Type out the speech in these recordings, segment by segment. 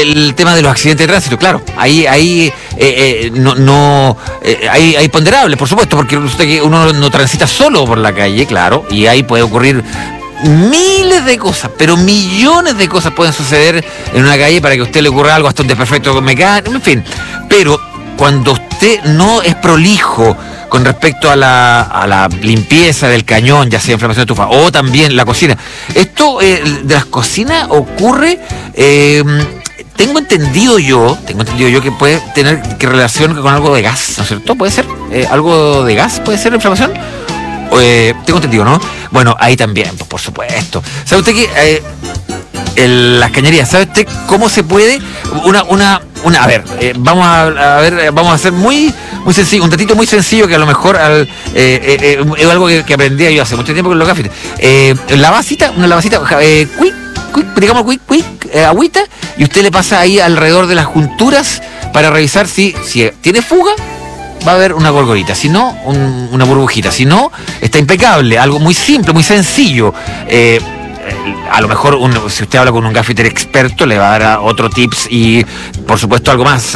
el tema de los accidentes de tránsito, claro, ahí hay ponderables, por supuesto, porque uno no transita solo por la calle, claro, y ahí puede ocurrir miles de cosas, pero millones de cosas pueden suceder en una calle para que a usted le ocurra algo, hasta un desperfecto mecánico, en fin. Pero cuando usted no es prolijo con respecto a la limpieza del cañón, ya sea inflamación de estufa, o también la cocina, esto de las cocinas ocurre, tengo entendido yo que puede tener relación con algo de gas, ¿no es cierto? ¿Puede ser algo de gas? ¿Puede ser inflamación? Tengo entendido, ¿no? Bueno, ahí también, pues, por supuesto. ¿Sabe usted que las cañerías, ¿sabe usted cómo se puede? A ver, vamos a hacer muy sencillo, un datito muy sencillo que a lo mejor es algo que aprendí yo hace mucho tiempo con los gafites. Una lavacita, quick, agüita, y usted le pasa ahí alrededor de las junturas para revisar si tiene fuga. Va a haber una gorgorita, si no, una burbujita, si no, está impecable, algo muy simple, muy sencillo. A lo mejor si usted habla con un gaffiter experto le va a dar otro tips y por supuesto algo más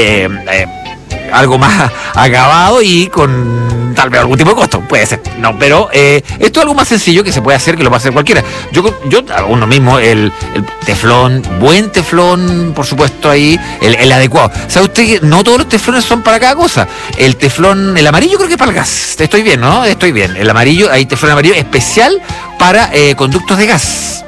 acabado y con tal vez algún tipo de costo, puede ser, no, pero esto es algo más sencillo que se puede hacer, que lo puede hacer cualquiera. Yo uno mismo, el teflón, buen teflón, por supuesto, ahí, el adecuado. ¿Sabe usted que no todos los teflones son para cada cosa? El teflón, el amarillo creo que es para el gas, estoy bien, ¿no? Estoy bien, el amarillo, hay teflón amarillo especial para conductos de gas.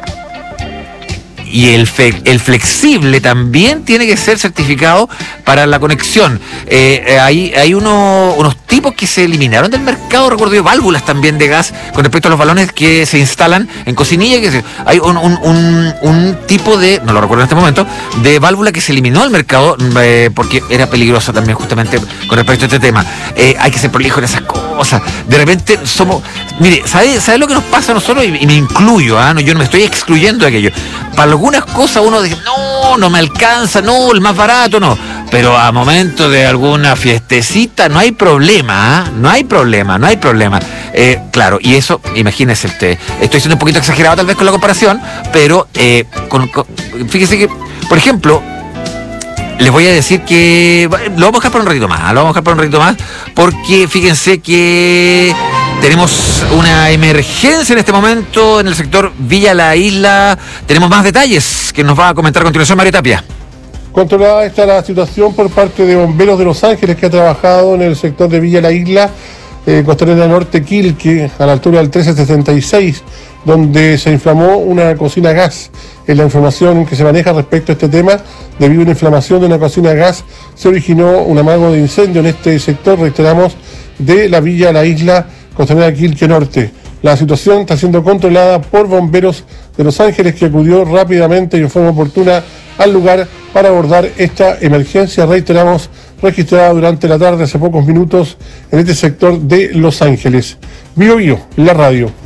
Y el flexible también tiene que ser certificado para la conexión. Hay unos tipos que se eliminaron del mercado, recuerdo yo, válvulas también de gas con respecto a los balones que se instalan en cocinilla. Hay un tipo de, no lo recuerdo en este momento, de válvula que se eliminó del mercado porque era peligrosa también justamente con respecto a este tema. Hay que ser prolijo en esas cosas. De repente mire, ¿sabe lo que nos pasa a nosotros? Y me incluyo, yo no me estoy excluyendo de aquello. Para algunas cosas uno dice, no me alcanza, no, el más barato, no. Pero a momento de alguna fiestecita no hay problema, no hay problema. Claro, y eso, imagínese usted, estoy siendo un poquito exagerado tal vez con la comparación, pero fíjese que, por ejemplo, les voy a decir que lo vamos a dejar para un ratito más, porque fíjense que tenemos una emergencia en este momento en el sector Villa La Isla. Tenemos más detalles que nos va a comentar a continuación Mario Tapia. Controlada está la situación por parte de Bomberos de Los Ángeles, que ha trabajado en el sector de Villa La Isla, Costanera Norte Quilque, a la altura del 1376, donde se inflamó una cocina a gas. En la información que se maneja respecto a este tema, debido a una inflamación de una cocina a gas, se originó un amago de incendio en este sector, reiteramos, de la Villa La Isla, Costanera Quilque Norte. La situación está siendo controlada por Bomberos de Los Ángeles, que acudió rápidamente y de forma oportuna al lugar para abordar esta emergencia, reiteramos, registrada durante la tarde hace pocos minutos en este sector de Los Ángeles. Bio, la radio.